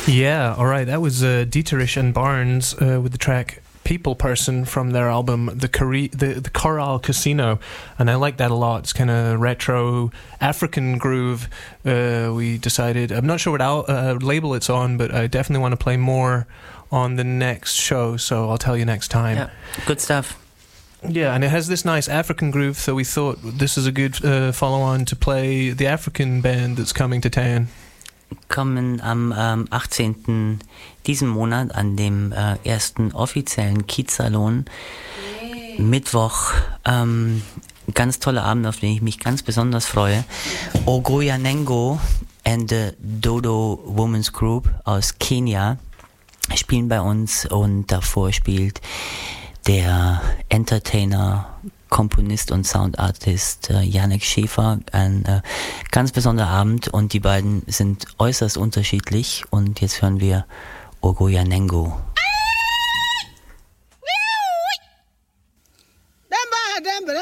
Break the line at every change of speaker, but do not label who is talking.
Yeah, all right. That was Dieterich and Barnes with the track People Person from their album The Coral Casino, and I like that a lot. It's kind of retro African groove. We decided, I'm not sure what label it's on, but I definitely want to play more on the next show, so I'll tell you next time.
Yeah, good stuff.
Yeah, and it has this nice African groove, so we thought this is a good follow-on to play the African band that's coming to town.
Kommen am 18. diesen Monat an dem ersten offiziellen Kiezsalon. Mittwoch, ganz toller Abend, auf den ich mich ganz besonders freue. Ogoyanengo and the Dodo Women's Group aus Kenia spielen bei uns, und davor spielt der Entertainer, Komponist und Soundartist Yannick Schäfer. Ein ganz besonderer Abend, und die beiden sind äußerst unterschiedlich, und jetzt hören wir Ogoyanengo.